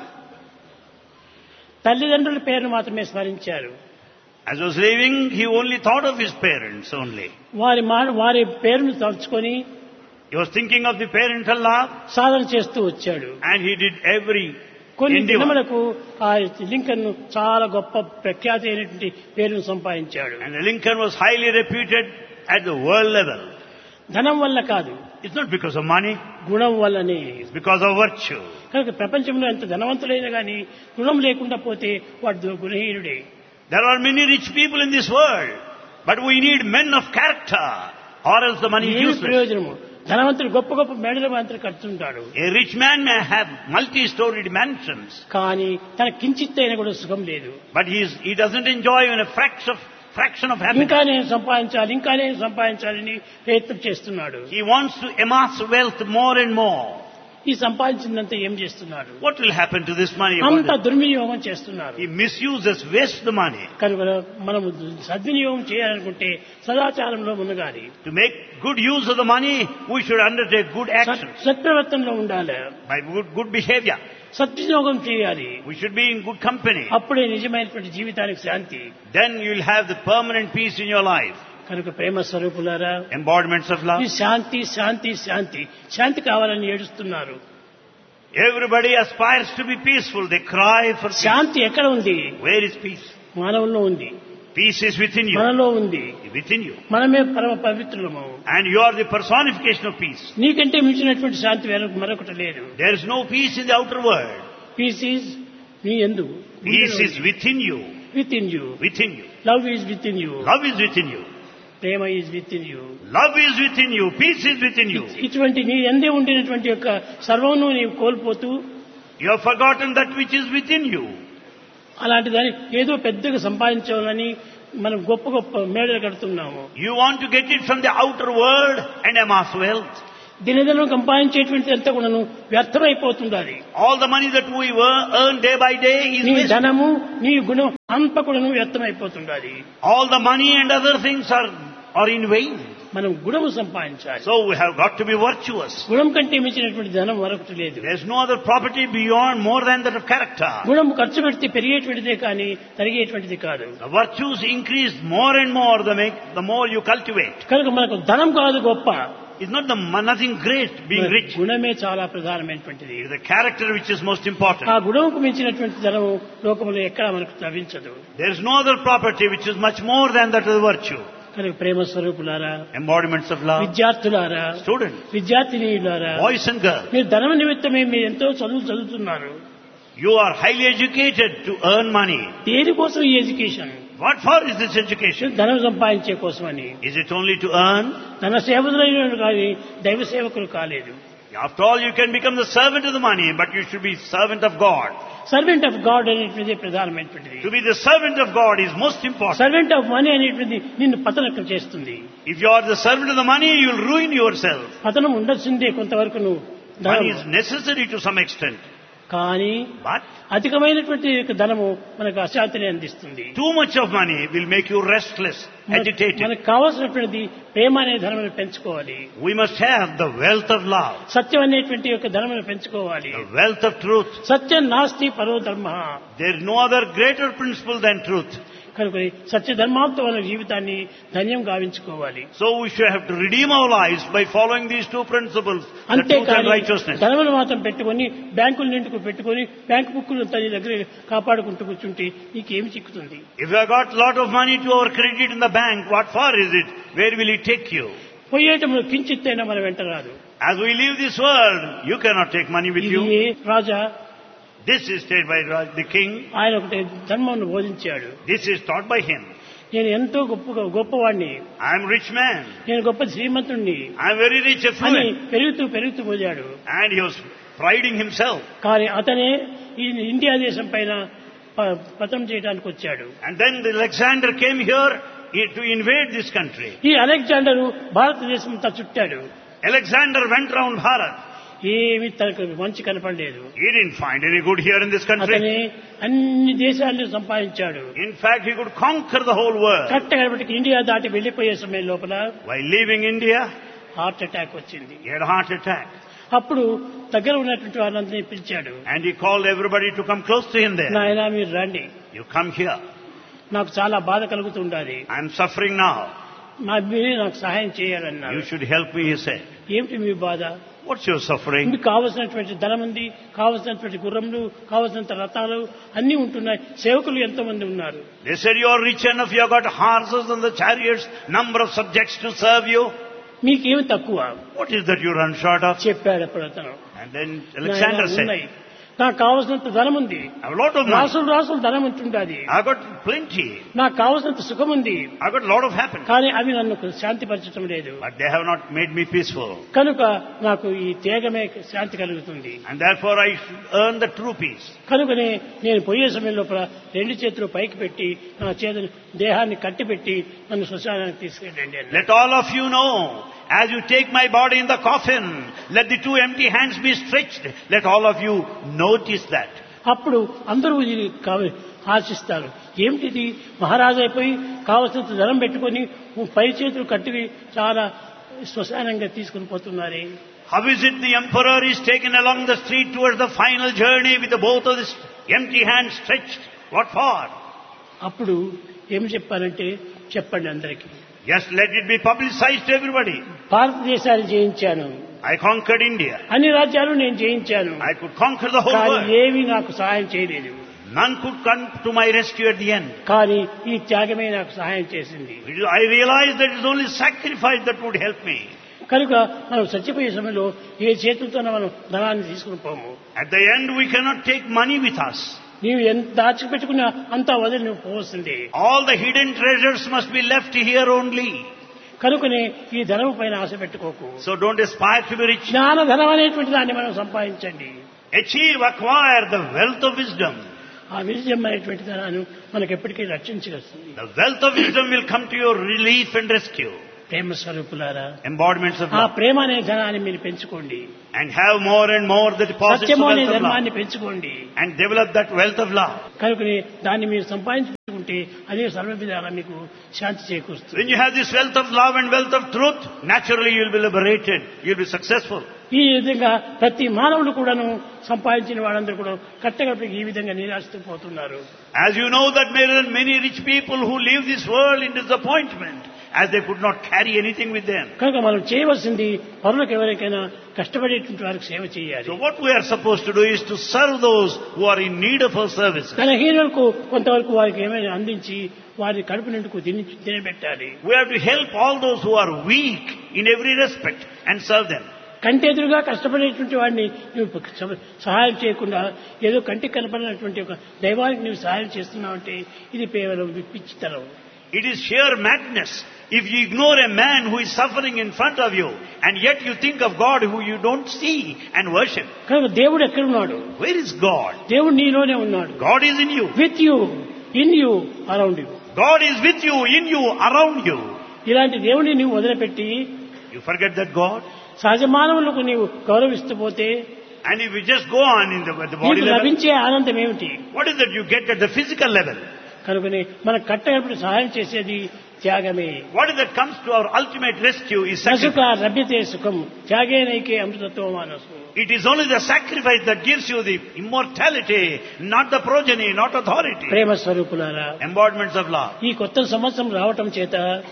తల్లిదండ్రుల పేరును మాత్రమే స్మరించారు. As was leaving, he only thought of his parents only. వారి మా వారి పేరును తలుచుకొని He was thinking of the parental love సాధన చేస్తూ వచ్చాడు. and he did every కొన్ని endeavor. దినములకు ఆ లింకన్ చాలా గొప్ప ప్రఖ్యాతి అయినటువంటి పేరును సంపాదించాడు. And Lincoln was highly reputed at the world level. ధనం వల్ల కాదు, It's not because of money, గుణం వల్లనే. it's because of virtue. కనుక ప్రపంచంలో ఎంత ధనవంతులైనా కానీ గుణం లేకుండా పోతే వాడు గుణహీనుడే. There are many rich people in this world, but we need men of character or else the money is ఏమి useless. ప్రయోజనము? ధనవంతుడు గొప్ప గొప్ప మేడల మంత్రి కడుతుంటాడు, A rich man may have multi-storied mansions, కానీ తన కించిత్ అయినా కూడా సుఖం లేదు. but he, is, he doesn't enjoy even a fraction of, fraction of happiness. ఇంకా నేను సంపాదించాలి, ఇంకా నేను సంపాదించాలని ప్రయత్నం చేస్తున్నాడు. He wants to amass wealth more and more. ఈ సంపాదించినంత ఏం చేస్తున్నాడు? What will happen to this money? అంత దుర్వినియోగం చేస్తున్నారు. He misuses, wastes the money. కనుక మనము సద్వినియోగం చేయాలనుకుంటే సదాచారంలో మునగాలి. To make good use of the money, we should undertake good actions సత్ప్రవర్తనలో ఉండాలి, by good, good behavior. సద్వినియోగం చేయాలి. We should be in good company. అప్పుడే నిజమైనటువంటి జీవితానికి శాంతి. Then you will have the permanent peace in your life. కనుక ప్రేమ స్వరూపులారా, Embodiments of love. ఈ శాంతి శాంతి శాంతి శాంతి కావాలని ఏడుస్తున్నారు. Everybody aspires to be peaceful. They cry for peace. శాంతి ఎక్కడ ఉంది? Where is peace? మానవుల్లో ఉంది. It Peace is within you. మనలో ఉంది. Within you. మనమే పరమ పవిత్రులము. And you are the personification of peace. నీకంటే మించినటువంటి శాంతి వేరొక మరొకటి లేదు. There is no peace in the outer world. Piece is నీ యందు. Peace is within you. Within you. Within you. Love is within you. Love is within you. Prema is within you. Love is within you. Peace is within you. ఇటువంటి నీ యందే ఉండినటువంటి యొక్క సర్వమును నీవు కోల్పోతూ You have forgotten that which is within you. అలాంటి దాన్ని ఏదో పెద్దగా సంపాదించాలని మనం గొప్ప గొప్ప మేడలు కడుతున్నాము. You want to get it from the outer world and amass wealth. దినదినం సంపాదించేటువంటి అంతా కూడాను వ్యర్థమైపోతుంది. All the money that we earn day by day is నీ wasted. ధనము నీ గుణం అంతా కూడాను వ్యర్థమైపోతుంది. All the money and other things are, are in vain. మనం గుణము సంపాదించాలి. So we have got to be virtuous. గుణం కంటే మించినటువంటి ధనం మరొకటి లేదు. There is no other property beyond more than that of character. గుణం ఖర్చు పెడితే పెరిగేటువంటిదే కానీ తరిగేటువంటిది కాదు. The virtues increase more and more the, make, the more you cultivate. కనుక మనకు ధనం కాదు గొప్ప. It's not the nothing great being rich. గుణమే చాలా ప్రధానమైనటువంటిది. It is the character which is most important. ఆ గుణంకు మించినటువంటి ధనము లోకంలో ఎక్కడా మనకు లభించదు. There is no other property which is much more than that of the virtue. కనుక ప్రేమ స్వరూపులారా, Embodiments of love. విద్యార్థులారా, Students, విద్యార్థినీయులారా, boys and girls. మీరు ధనం నిమిత్తమే మీరు ఎంతో చదువు చదువుతున్నారు. You are highly educated to earn money. దేనికోసం ఈ education? What for is this education? ధనం సంపాదించే కోసమని. Is it only to earn? ధన సేవకులైన కానీ దైవ సేవకులు కాలేదు. After all, you can become the servant of the money, but you should be servant of God. Servant of God అనేటువంటిది ప్రధానమైనటువంటిది. To be the servant of God is most important. Servant of money అనేటువంటిది నిన్ను పతనం చేస్తుంది. If you are the servant of the money, you will ruin yourself. పతనం ఉండొచ్చిందే కొంతవరకు నువ్వు. Money is necessary to some extent. కానీ But అధికమైనటువంటి ధనము మనకు అశాంతిని అందిస్తుంది. too much of money will make you restless, agitated. మనకు కావాల్సినటువంటిది ప్రేమ అనే ధనమును పెంచుకోవాలి. We must have the wealth of love, సత్యం అనేటువంటి యొక్క ధనమును పెంచుకోవాలి. the wealth of truth. సత్యం నాస్తి పరో ధర్మ. There is no other greater principle than truth. కనుక సత్య ధర్మాంతో మన జీవితాన్ని ధన్యం గావించుకోవాలి. So we should have to redeem our lives by following these two principles, the truth and అంతేకాని righteousness. ధనములు మాత్రం పెట్టుకొని బ్యాంకుల నిండుకు పెట్టుకొని బ్యాంకు బుక్కులు తన దగ్గర కాపాడుకుంటూ కూర్చుంటే నీకేమి చిక్కుతుంది? If you have got a lot of money to our credit in the bank, what for is it? Where will it take you? పోయేటప్పుడు కించిత్తైనా మన వెంట రాదు. As we leave this world, you cannot take money with ఇది you. Raja This is said by Raj- the king. ఆయన ఒకటి ధర్మమును బోధించాడు. This is taught by him. నేను ఎంతో గొప్ప గొప్పవాడిని, I am rich man. నేను గొప్ప శ్రీమంతుణ్ణి I am very rich, అని affluent. పెరుగుతూ పెరుగుతూ పోయాడు. And he was priding himself. కానీ అతనే ఈ ఇండియా దేశం పైన ప- పతనం చేయడానికి వచ్చాడు. And then the Alexander came here he- to invade this country. ఈ అలెగ్జాండరు భారతదేశం అంతా చుట్టాడు. Alexander went round Bharat. ఏమి తనకు మంచి కనపడలేదు. He didn't find any good here in this country. అతనే అన్ని దేశాలను సంపాదించాడు. In fact, he could conquer the whole world. Correct కాబట్టి ఇండియా దాటి వెళ్లిపోయే సమయం లోపల While leaving India, heart attack వచ్చింది. he had a heart attack. అప్పుడు దగ్గర ఉన్నటువంటి వాళ్ళందరినీ పిలిచాడు. And he called everybody to come close to him there. నాయనా మీరు రండి, You come here. నాకు చాలా బాధ కలుగుతుండాలి, I am suffering now. మా మీరే నాకు సహాయం చేయాలన్నారు. You should help me, he said. ఏమిటి మీ బాధ? What's your suffering? మీకు కావలసినటువంటి ధనం ఉంది, కావలసినటువంటి గుర్రములు, కావలసినంత రథాలు అన్ని ఉంటున్నాయి, సేవకులు ఎంతో మంది ఉన్నారు. They said you are rich enough, you have got horses and the chariots, number of subjects to serve you. మీకేమి తక్కువ What is that you run short of? చెప్పాడు అప్పుడు అతను. And then Alexander నాయనా, said, ఉన్నాయి, నాకు కావలసినంత ధనం ఉంది, I have a lot of money. రాసులు రాసులు ధనం ఉంటుండాది, I got plenty. నాకు కావలసినంత సుఖం ఉంది, I got a lot of happiness. కానీ అవి నన్ను శాంతిపరచడం లేదు. But they have not made me peaceful. కనుక నాకు ఈ త్యాగమే శాంతి కలుగుతుంది. And therefore I should earn the true peace. కనుకనే నేను పోయే సమయం లోపల రెండు చేతులు పైకి పెట్టి నా చేతులు దేహాన్ని కట్టిపెట్టి నన్ను శ్మశానానికి తీసుకెళ్ళండి అన్నాడు. Let all of you know, as you take my body in the coffin, let the two empty hands be stretched. Let all of you notice that. అప్పుడు అందరూ ఇది కావ- ఆశిస్తారు. ఏమిటిది, మహారాజు అయిపోయి కావలసినంత ధనం పెట్టుకొని పై చేతులు కట్టి చాలా శ్మశానంగా తీసుకుని పోతున్నారే. How is it the emperor is taken along the street towards the final journey with the both of his empty hands stretched? What for? అప్పుడు ఏం చెప్పారంటే, చెప్పండి అందరికీ, Yes, let it be publicized to everybody. భారతదేశాన్ని జయించాను, I conquered India. అన్ని రాజ్యాలు నేను జయించాను, I could conquer the whole కానీ world. ఏమీ నాకు సహాయం చేయలేదు. None could come to my rescue at the end. కానీ ఈ త్యాగమే నాకు సహాయం చేసింది. I realized that it is only sacrifice that would help me. కనుక మనం చచ్చిపోయే సమయంలో ఏ చేతులతోనో మనం ధనాన్ని తీసుకుని పోము. At the end we cannot take money with us. నీవు ఎంత దాచిపెట్టుకున్నా అంతా వదిలి నువ్వు పోవలసిందే. All the hidden treasures must be left here only. కనుకనే ఈ ధనం పైన ఆశ పెట్టుకోకు. So don't aspire to be rich. జ్ఞాన ధనం అనేటువంటి దాన్ని మనం సంపాదించండి. Achieve, acquire the wealth of wisdom. ఆ విజయం అనేటువంటి ధనాన్ని మనకు ఎప్పటికీ రక్షించగలుగుతుంది. The wealth of wisdom will come to your relief and rescue. ప్రేమ స్వరూపులారా, Embodiments of ఆ love. ప్రేమ అనే ధనాన్ని మీరు పెంచుకోండి. And have more and more the deposits of సత్యము అనే wealth of ధర్మాన్ని love. పెంచుకోండి. And develop that wealth of love. కనుకనే దాన్ని మీరు సంపాదించుకుంటే అదే సర్వవిధాలా మీకు శాంతి చేకూరుస్తుంది. When you have this wealth of love and wealth of truth, naturally you will be liberated. You will be successful. ఈ విధంగా ప్రతి మానవుడు కూడాను సంపాదించిన వాళ్ళందరూ కూడా కట్టగడపకి ఈ విధంగా నిరాశతో పోతున్నారు. As you know that there are many rich people who leave this world in disappointment, as they could not carry anything with them. కనుక మనం చేయవలసింది పరులకు ఎవరికైనా కష్టపడేటువంటి వారికి సేవ చేయాలి. So what we are supposed to do is to serve those who are in need of our services. తన హీనులకు కొంతవరకు వారికి ఏమైనా అందించి వారి కడుపు నిండుకు తిని తినబెట్టాలి. We have to help all those who are weak in every respect and serve them. కంటెదురుగా కష్టపడేటువంటి వాడిని నువ్వు సహాయం చేయకుండా ఏదో కంటికి కనపడినటువంటి ఒక దైవానికి నువ్వు సహాయం చేస్తున్నావంటే ఇది కేవలం పిచ్చితనం. It is sheer madness if you ignore a man who is suffering in front of you and yet you think of God who you don't see and worship. కనుక దేవుడు ఎక్కడున్నాడు? Where is God? దేవుడు నీలోనే ఉన్నాడు. God is in you. With you, in you, around you. God is with you, in you, around you. ఇలాంటి దేవుడిని నువ్వు వదిలిపెట్టి You forget that God? సహజ మానవులకు నీవు గౌరవిస్తూ పోతే And if you just go on in the, at the body నీకు level, లభించే ఆనందం ఏమిటి? what is that you get at the physical level? కనుకనే మన కట్టగడపడి సహాయం చేసేది త్యాగమే. What is that comes to our ultimate rescue is నసుక sacrifice. లభ్యతే సుఖం త్యాగేనైకే అమృతత్వం మానసు. It is only the sacrifice that gives you the immortality, not the progeny, not authority. ప్రేమ స్వరూపులారా, Embodiments of love. ఈ కొత్త సంవత్సరం రావటం చేత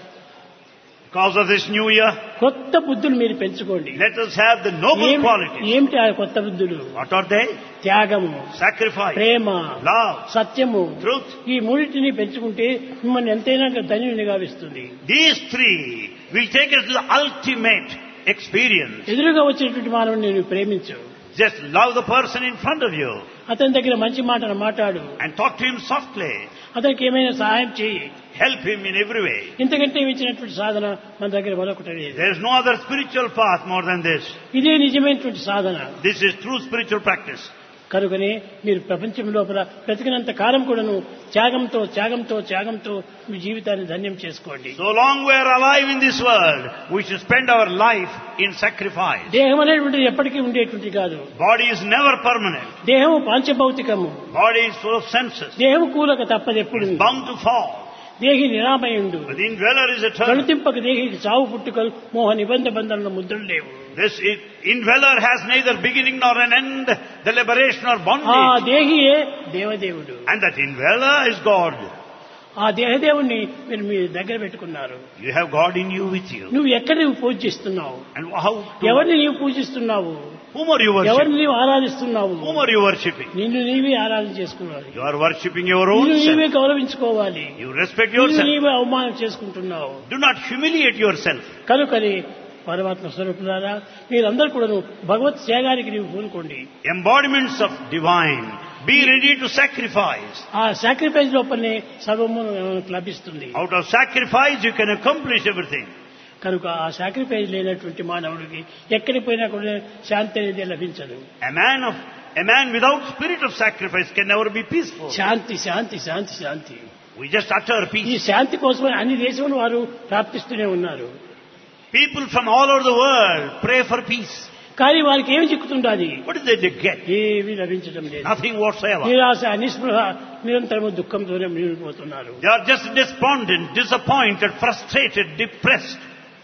Because of this new year, కొత్త బుద్ధులు మీరు పెంచుకోండి. let us have the noble ఏం- qualities. ఏమిటి ఆ కొత్త బుద్ధులు? What are they? త్యాగము, Sacrifice, ప్రేమ, love, సత్యము. truth. ఈ మూడింటిని పెంచుకుంటే మిమ్మల్ని ఎంతైనా ధన్యుని గావిస్తుంది. These three will take us to the ultimate experience. ఎదురుగా వచ్చినటువంటి మానవుని నువ్వు ప్రేమించు. Just love the person in front of you అతని దగ్గర మంచి మాటలు మాట్లాడు. and talk to him softly. అతనికి ఏమైనా సహాయం చేయి. Help him in every way. ఇంతకంటే ఇచ్చినటువంటి సాధన మన దగ్గర మరొకటి లేదు. There is no other spiritual path more than this. ఇదే నిజమైనటువంటి సాధన. This is true spiritual practice. కనుకనే మీరు ప్రపంచం లోపల బ్రతికినంత కాలం కూడాను త్యాగంతో త్యాగంతో త్యాగంతో మీ జీవితాన్ని ధన్యం చేసుకోండి. So long we are alive in this world, we should spend our life in sacrifice. దేహం అనేటువంటిది ఎప్పటికీ ఉండేటువంటి కాదు. Body is never permanent. దేహము పాంచభౌతికము. Body is full of senses. దేహము కూలక తప్పదు ఎప్పుడు. It's bound to fall. దేహి నిరామయుండు. But the indweller is eternal. కలుతింపక దేహికి చావు పుట్టుకలు మోహ నిబంధ బంధనల ముద్రలు లేవు. This is, indweller has neither beginning nor an end, the liberation or ఆ bondage. దేహియే దేవదేవుడు. And that indweller is God. ఆ దేహదేవుణ్ణి మీరు మీ దగ్గర పెట్టుకున్నారు. You have God in you with you. నువ్వు ఎక్కడ నువ్వు పూజిస్తున్నావు? And how? To, ఎవరిని నీవు పూజిస్తున్నావు? whom are you ఎవరిని worshipping? నీవు ఆరాధిస్తున్నావు? Whom are you worshipping? నిన్ను నీవే ఆరాధన చేసుకోవాలి. You are worshipping your own నిన్ను నీవే self. గౌరవించుకోవాలి. You respect నిన్ను yourself. నీవే అవమానం చేసుకుంటున్నావు. Do not humiliate yourself. కనుకని పరమాత్మ స్వరూపులారా, మీరందరూ కూడా భగవత్ త్యాగానికి నీవు పూనుకోండి. Embodiments of divine. Be ready to sacrifice. ఆ సాక్రిఫైస్ లోపలనే సర్వము మనకు లభిస్తుంది. Out of sacrifice you can accomplish everything. కనుక ఆ సాక్రిఫైస్ లేనటువంటి మానవుడికి ఎక్కడికి పోయినా కూడా శాంతి అనేది లభించదు. A man of a man without spirit of sacrifice can never be peaceful. Shanti Shanti Shanti Shanti. We just utter ఈ peace. శాంతి కోసమే అన్ని దేశముల వారు ప్రార్థిస్తూనే ఉన్నారు. People from all over the world pray for peace. కానీ వారికి ఏమి చిక్కుతుండాలి? What is it they get? ఏమీ లభించడం లేదు. Nothing whatsoever. నిరాశ నిస్పృహ నిరంతరము దుఃఖంతోనే మిగిలిపోతున్నారు. They are just despondent, disappointed, frustrated, depressed.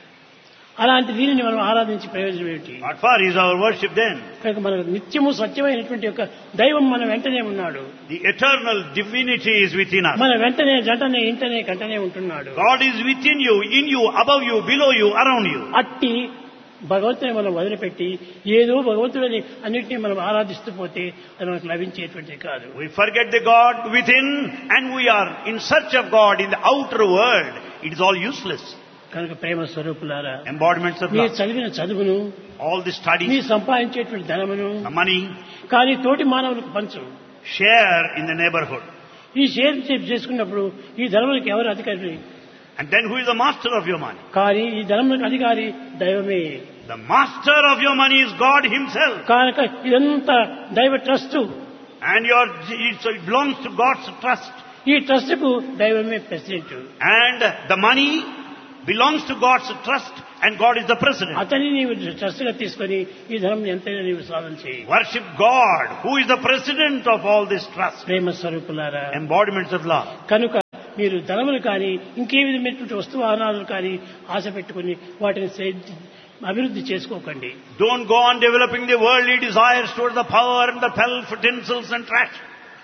అలాంటి దీనిని మనం ఆరాధించి ప్రయోజనం ఏమిటి? What for is our worship then? కనుక మనకు నిత్యము సత్యమైనటువంటి యొక్క దైవం మన వెంటనే ఉన్నాడు. The eternal divinity is within us. మన వెంటనే జంటనే ఇంటనే కంటనే ఉంటున్నాడు. God is within you, in you, above you, below you, around you. అట్టి భగవంతుని మనం వదిలిపెట్టి ఏదో భగవంతుడిని అన్నింటినీ మనం ఆరాధిస్తూ పోతే అది మనకు లభించేటువంటిది కాదు. We forget the God within and we are in search of God in the outer world. It is all useless. కనుక ప్రేమ స్వరూపులారా, Embodiments of మీరు love. చదివిన చదువును, All the మీరు studies, సంపాదించేటువంటి ధనమును the money, కానీ తోటి మానవులకు పంచు. share in the neighborhood. ఈ షేర్ చేసుకున్నప్పుడు ఈ ధనములకు ఎవరు అధికారి? And then who is the master of your money? కానీ ఈ ధనములకు అధికారి దైవమే. The master of your money is God himself. కనుక ఇదంతా దైవ trust. And your, so it belongs to God's trust. ఈ ట్రస్ట్ కు దైవమే president. And the money belongs to God's trust and God is the president. అతన్ని నీవు trust గా తీసుకొని ఈ ధనం ఎంతైనా నీవు సాధన చేయి. Worship God, who is the president of all this trust. ప్రేమ స్వరూపులారా, Embodiments of love. కనుక మీరు ధనములు కానీ ఇంకే విధమైనటువంటి వస్తు వాహనాలు కానీ ఆశ పెట్టుకుని వాటిని సే- అభివృద్ధి చేసుకోకండి. Don't go on developing the worldly desires towards the power and the pelf, tinsels and trash.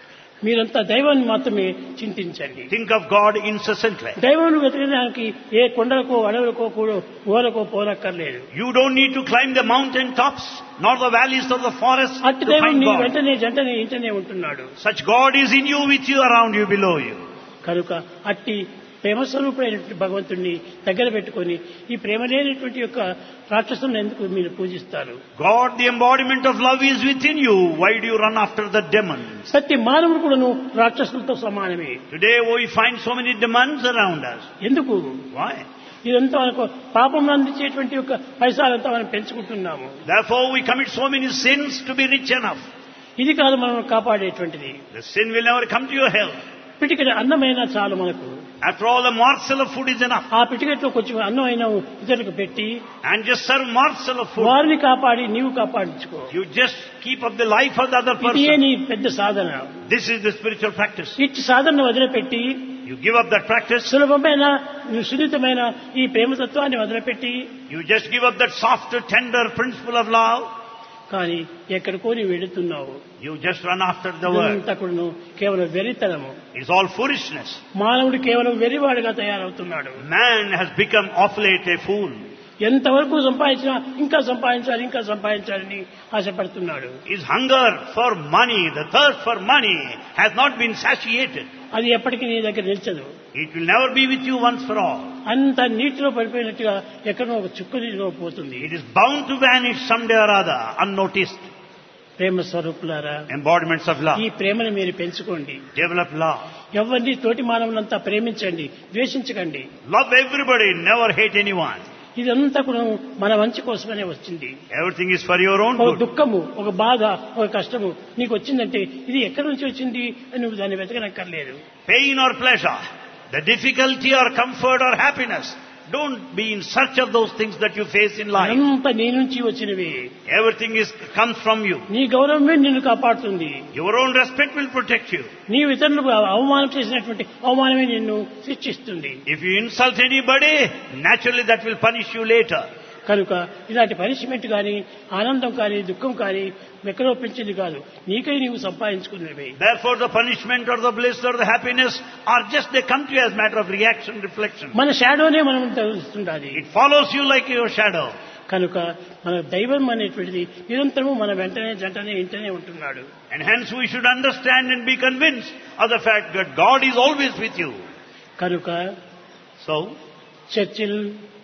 మీరంతా దైవాన్ని మాత్రమే చింతించండి. Think of God incessantly. దైవాన్ని వెతకడానికి ఏ కొండలకో అడవులకో కూడా ఊరకో పోనక్కర్లేదు. You don't need to climb the mountain tops nor the valleys of the forest అట్టి to దైవం find నీ God. వెంటనే జంటనే ఇంటనే ఉంటున్నాడు. Such God is in you, with you, around you, below you. కనుక అట్టి ప్రేమస్వరూపుడైనటువంటి భగవంతుణ్ణి దగ్గర పెట్టుకొని ఈ ప్రేమ లేనటువంటి యొక్క రాక్షసులను ఎందుకు మీరు పూజిస్తారు? God, the embodiment of love, is within you. Why do you run after the demons? ప్రతి మానవుడు కూడాను రాక్షసులతో సమానమే. Today we find so many demons around us. ఎందుకు? Why? ఇదంతా మనకు పాపం అందించేటువంటి యొక్క పైసాలంతా మనం పెంచుకుంటున్నాము. Therefore we commit so many sins to be rich enough. ఇది కాదు మనం కాపాడేటువంటిది. The sin will never come to your help. పిటికెట్ అన్నమైనా చాలు మనకు. After all, a morsel of food is enough. ఆ పిటికెట్లో కొంచెం అన్నం అయినా ఇతరులకు పెట్టి And just serve morsel of food. వారిని కాపాడి నీవు కాపాడించుకో. You just keep up the life of the other ఇదే person. నీ పెద్ద సాధన. This is the spiritual practice. ఇట్టి సాధనను వదిలిపెట్టి You give up that practice. సులభమైన సున్నితమైన ఈ ప్రేమతత్వాన్ని వదిలిపెట్టి You just give up that soft, tender principle of love. కానీ ఎక్కడికో నీవు వెళుతున్నావు. You just run after the world. ఇదంతా కూడాను కేవలం వెరితనము. It's all foolishness. మానవుడు కేవలం వెరివాడుగా తయారవుతున్నాడు. Man has become of late a fool. ఎంతవరకు సంపాదించినా ఇంకా సంపాదించాలి ఇంకా సంపాదించాలని ఆశపడుతున్నాడు. His hunger for money, the thirst for money has not been satiated. అది ఎప్పటికీ నీ దగ్గర నిల్చదు. It will never be with you once for all. అంత నీటిలో పడిపోయినట్టుగా ఎక్కడో ఒక చుక్క నీటిలో పోతుంది. It is bound to vanish someday or other, unnoticed. ప్రేమ స్వరూపులారా, Embodiments of love. ఈ ప్రేమను మీరు పెంచుకోండి. Develop love. ఎవరిని తోటి మానవులంతా ప్రేమించండి, ద్వేషించకండి. Love everybody, never hate anyone. ఇదంతా కూడా మన మంచి కోసమనే వచ్చింది. Everything is for your own ఒక good. దుఃఖము, ఒక బాధ, ఒక కష్టము నీకు వచ్చిందంటే ఇది ఎక్కడి నుంచి వచ్చింది అని నువ్వు దాన్ని వెతకనక్కర్లేదు. Pain or pleasure, the difficulty or comfort or happiness, don't be in search of those things that you face in life. అంతా నీ నుంచి వచ్చినవి. Everything is comes from you. నీ గౌరవమే నిన్ను కాపాడుతుంది. Your own respect will protect you. నీ ఇతరులకు అవమానం చేసినటువంటి అవమానమే నిన్ను శిక్షిస్తుంది. If you insult anybody, naturally that will punish you later. కనుక ఇలాంటి పనిష్మెంట్ కానీ ఆనందం కానీ దుఃఖం కానీ ఎక్కడో పెంచింది కాదు, నీకై నీవు సంపాదించుకున్నవి. Therefore the punishment or the bliss or the happiness are just, they come to you as matter of reaction, reflection. మన షాడోనే మనం తెలుస్తుండాలి. It follows you like your shadow. కనుక మన దైవం అనేటువంటిది నిరంతరము మన వెంటనే జంటనే ఇంటనే ఉంటున్నాడు. And hence we should understand and be convinced of the fact that God is always with you. కనుక So, చర్చిల్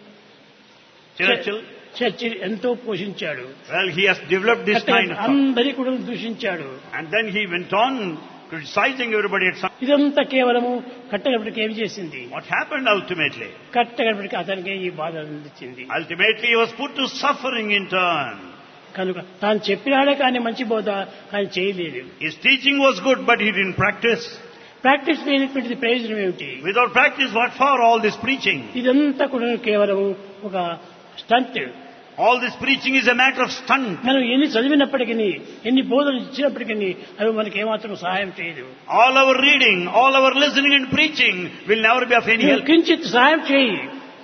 Churchill, చర్చిల్ ఎంతో పోషించాడు. well, he has developed this kind of thought. అందరి కూడా దూషించాడు. And then he went on criticizing everybody at some. ఇదంతా కేవలము కట్టగడపటికి ఏమి చేసింది? What happened ultimately? కట్టగడపటికి అతనికి ఈ బాధ అందించింది. Ultimately he was put to suffering in turn. కనుక తాను చెప్పినాడే కానీ మంచి బోధ కానీ చేయలేదు. His teaching was good, but he didn't practice. Practice లేనటువంటిది ప్రయోజనం ఏమిటి? Without practice, what for all this preaching? ఇదంతా కూడా కేవలం ఒక stunt. All this preaching is a matter of stunt. మనం ఎన్ని చదివినప్పటికీ ఎన్ని బోధనలు ఇచ్చినప్పటికీ అవి మనకి ఏమాత్రం సహాయం చేయదు. All our reading, all our listening and preaching will never be of any help. కించిత్ సహాయం చేయి,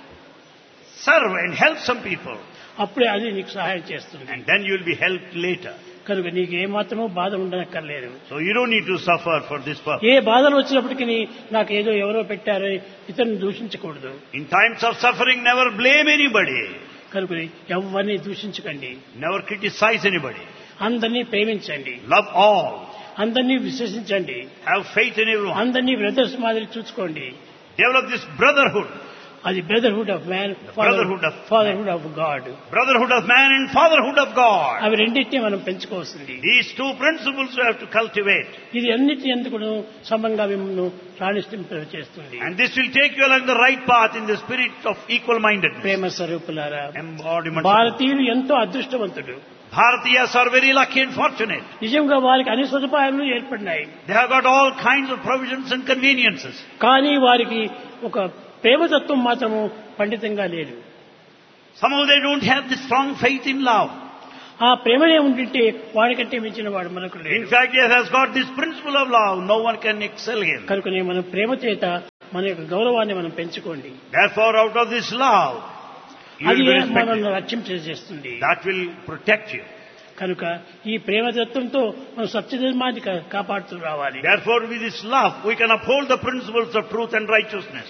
Serve and help some people, అప్పుడే అది నీకు సహాయం చేస్తుంది. and then you will be helped later. కనుక నీకు ఏమాత్రమూ బాధ ఉండనక్కర్లేదు. So you don't need to suffer for this purpose. ఏ బాధలు వచ్చినప్పటికీ నాకు ఏదో ఎవరో పెట్టారో ఇతరుని దూషించకూడదు. In times of suffering, never blame anybody. కనుక ఎవరిని దూషించకండి. Never criticize anybody. అందరినీ ప్రేమించండి. Love all. అందరినీ విశ్వసించండి. Have faith in everyone. అందరినీ బ్రదర్స్ మాదిరి చూసుకోండి. Develop this brotherhood. అది brotherhood of man, brotherhood of fatherhood of God. Brotherhood of man and fatherhood of God. అవి రెండింటినీ మనం పెంచుకోవాల్సింది. These two principles we have to cultivate. ఇది అన్నిటి ఎందుకు సమంగా మిమ్మల్ని రాణింప చేస్తుంది. And this will take you along the right path in the spirit of equal mindedness. ప్రేమ స్వరూపులారా, Embodiment. భారతీయులు ఎంతో అదృష్టవంతుడు. Bharatiyas are very lucky and fortunate. నిజంగా వారికి అన్ని సదుపాయాలు ఏర్పడినాయి. They have got all kinds of provisions and conveniences. కానీ వారికి ఒక ప్రేమతత్వం మాత్రము పండితంగా లేదు. Somehow they don't have the strong faith in love. ఆ ప్రేమనే ఉండింటే వాడికంటే మించిన వాడు మనకు In లేడు. fact, he has got this principle of love. No one can excel him. కనుకనే మనం ప్రేమ చేత మన యొక్క గౌరవాన్ని మనం పెంచుకోండి. Therefore, out of this love, you అది will be respected. మనల్ని రక్షణ చేస్తుంది. That will protect you. కనుక ఈ ప్రేమతత్వంతో మనం సత్యధర్మాన్ని కా- కాపాడుతూ రావాలి. Therefore, with this love, we can uphold the principles of truth and righteousness.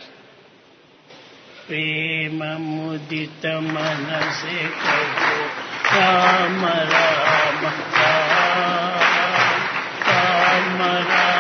ప్రేమ ముదిత మనసే కహో రామ రామ రామ రామ